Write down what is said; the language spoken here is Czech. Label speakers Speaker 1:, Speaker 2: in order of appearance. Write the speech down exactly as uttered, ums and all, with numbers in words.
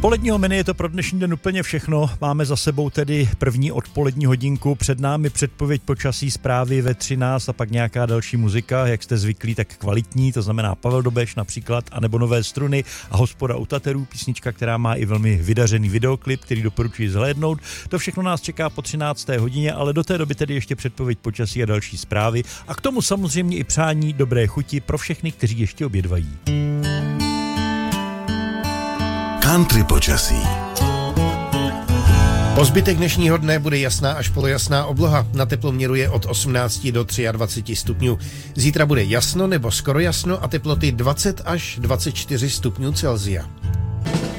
Speaker 1: poledního menu je to pro dnešní den úplně všechno. Máme za sebou tedy první odpolední hodinku. Před námi předpověď počasí, zprávy ve třináct a pak nějaká další muzika, jak jste zvyklí, tak kvalitní, to znamená Pavel Dobeš například, anebo Nové struny a Hospoda u Taterů, písnička, která má i velmi vydařený videoklip, který doporučuji zhlédnout. To všechno nás čeká po třinácté hodině, ale do té doby tedy ještě předpověď počasí a další zprávy a k tomu samozřejmě i přání dobré chuti pro všechny, kteří ještě obědvají.
Speaker 2: Country počasí.
Speaker 3: Po zbytek dnešního dne bude jasná až polojasná obloha. Na teploměru je od osmnácti do dvaceti tří stupňů. Zítra bude jasno nebo skoro jasno a teploty dvacet až dvacet čtyři stupňů Celsia.